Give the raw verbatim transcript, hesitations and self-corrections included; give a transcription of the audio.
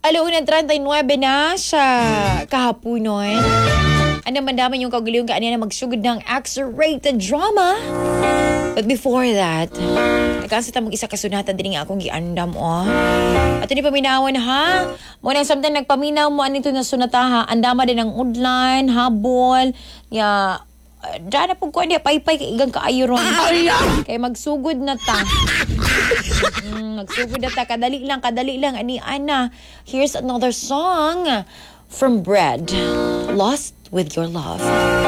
Alauna thirty-nine na sa kahaponon. Ano man daman yung kaguliong kaaniya na magsugod ng X-rated drama. But before that, nagkasita mong isa kasunatan din nga akong giandam, oh. At hindi paminawan, ha? Muna samtang nagpaminaw mo anito na sunataha, andama din ang udlan, habol, ya, dyan na po ko, hindi, paypay, igang kaayuron. Kaya magsugod na ta. mm, magsugod na ta, kadali lang, kadali lang, ani, ana. Here's another song from Bread, Lost with Your Love.